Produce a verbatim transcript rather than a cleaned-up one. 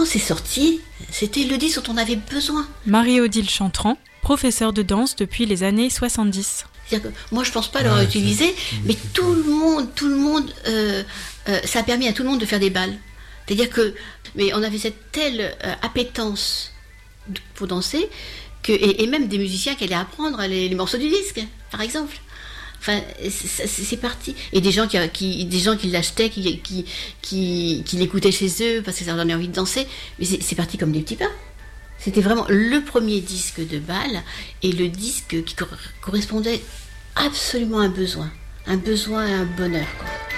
quand c'est sorti, c'était le disque dont on avait besoin. Marie-Odile Chantran, professeure de danse depuis les années soixante-dix. C'est-à-dire que moi, je ne pense pas l'avoir utilisé, mais tout le monde, tout le monde, euh, euh, ça a permis à tout le monde de faire des balles. C'est-à-dire que, mais on avait cette telle euh, appétence pour danser, que, et, et même des musiciens qui allaient apprendre les, les morceaux du disque, par exemple. Enfin, c'est, c'est parti. Et des gens qui, qui, des gens qui l'achetaient, qui, qui, qui, qui l'écoutaient chez eux parce que ça leur donnait envie de danser. Mais c'est, c'est parti comme des petits pains. C'était vraiment le premier disque de bal et le disque qui cor- correspondait absolument à un besoin. Un besoin, un bonheur, quoi.